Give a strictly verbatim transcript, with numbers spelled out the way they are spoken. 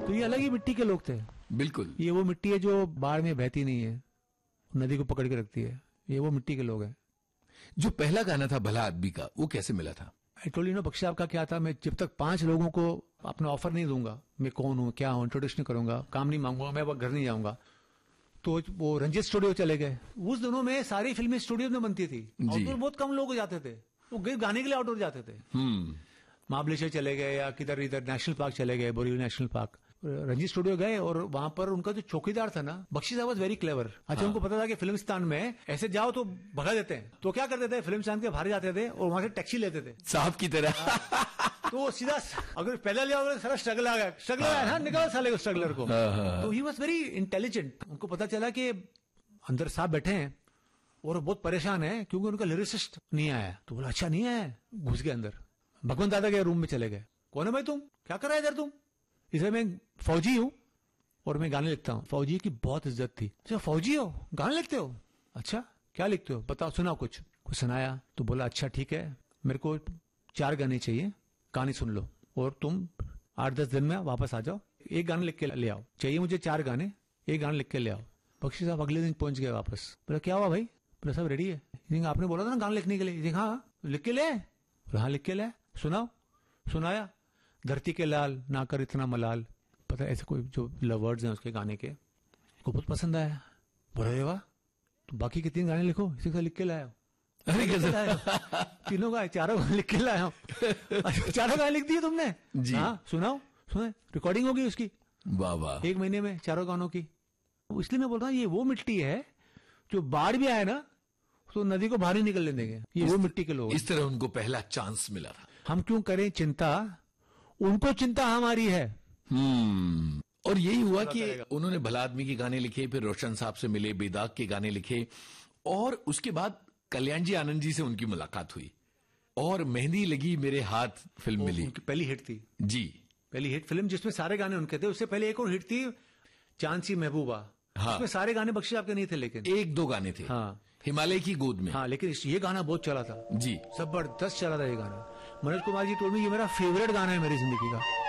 तो ये अलग ही मिट्टी के लोग थे। बिल्कुल, ये वो मिट्टी है जो बाढ़ में बहती नहीं है, नदी को पकड़ के रखती है। ये वो मिट्टी के लोग हैं। जो पहला गाना था भला आदमी का, वो कैसे मिला था? I told you know, Bakshi साहब का क्या था, मैं जब तक पांच लोगों को अपना ऑफर नहीं दूंगा, मैं कौन हूं, क्या हूं, इंट्रोड्यूस नहीं करूंगा, काम नहीं मांगूंगा, मैं वो घर नहीं जाऊंगा। तो वो रंजीत स्टूडियो चले गए। उस दिनों में सारी फिल्में स्टूडियो में बनती थी, आउटडोर बहुत कम लोग जाते थे, वो गाने के लिए आउटडोर जाते थे। महाबलेश्वर चले गए या किधर इधर नेशनल पार्क चले गए, Borivali national park. Ranjit studio गए और वहां पर उनका जो चौकीदार था ना, बख्शी साहब वाज वेरी क्लेवर। अच्छा, हाँ। उनको पता था कि फिल्मिस्तान में ऐसे जाओ तो भगा देते हैं, तो क्या करते थे, फिल्मिस्तान के बाहर जाते थे और वहां से टैक्सी लेते थे साहब की तरह। तो सीधा अगर पहले लिया होगा सारा स्ट्रगल आ गया, स्ट्रगल आया ना, निकाल साले को स्ट्रगलर को। तो ही वॉज वेरी इंटेलिजेंट। उनको पता चला कि अंदर साहब बैठे हैं और बहुत परेशान है क्योंकि उनका लिरिसिस्ट नहीं आया। तो बोला अच्छा नहीं आया, घुस गए अंदर, भगवंत दादा के रूम में चले गए। कौन है भाई तुम, क्या कर रहा है इधर तुम? इसे मैं फौजी हूं और मैं गाने लिखता हूं। फौजी की बहुत इज्जत थी। अच्छा फौजी हो, गाने लिखते हो? अच्छा क्या लिखते हो, बताओ, सुनाओ कुछ। कुछ सुनाया तो बोला अच्छा ठीक है, मेरे को चार गाने चाहिए, कहानी सुन लो और तुम आठ दस दिन में वापस आ जाओ, एक गाना लिख के ले आओ। चाहिए मुझे चार गाने, एक गाना लिख के ले आओ। बख्शी साहब अगले दिन पहुंच गए वापस। बोला क्या हुआ भाई? बोला सब रेडी है। आपने बोला था ना गाना लिखने के लिए। हाँ लिख के ले। हाँ लिख के ले, सुनाओ। सुनाया, धरती के लाल ना कर इतना मलाल, पता है ऐसे कोई जो वर्ड्स हैं उसके गाने के, को बहुत पसंद आया। बोला रे वाह, तो बाकी के तीन गाने लिखो, इसी का लिख के लाया। अरे कैसे तीनों गाए, चारों गाने लिख के लाया हूं। चारों गाने लिख दिए तुमने जी? हाँ सुनाओ, सुने, रिकॉर्डिंग होगी उसकी। वाह वाह, एक महीने में चारों गानों की। इसलिए मैं बोल रहा हूँ ये वो मिट्टी है जो बाढ़ भी आए ना तो नदी को बाहर ही निकलने देंगे। ये वो मिट्टी के लोग। इस तरह उनको पहला चांस मिला था। हम क्यों करें चिंता, उनको चिंता हमारी है। हम्म और यही हुआ कि उन्होंने भला आदमी के गाने लिखे, फिर रोशन साहब से मिले, बेदाग के गाने लिखे और उसके बाद कल्याण जी आनंद जी से उनकी मुलाकात हुई और मेहंदी लगी मेरे हाथ फिल्म मिली। उनकी पहली हिट थी जी, पहली हिट फिल्म जिसमें सारे गाने उनके थे। उससे पहले एक और हिट थी चांद सी महबूबा। हाँ, उसमें सारे गाने बख्शी आपके नहीं थे, लेकिन एक दो गाने थे। हाँ, हिमालय की गोद में। हाँ, लेकिन ये गाना बहुत चला था जी, जबरदस्त चला था ये गाना। मनोज कुमार जी टोल्ड मी ये मेरा फेवरेट गाना है मेरी जिंदगी का।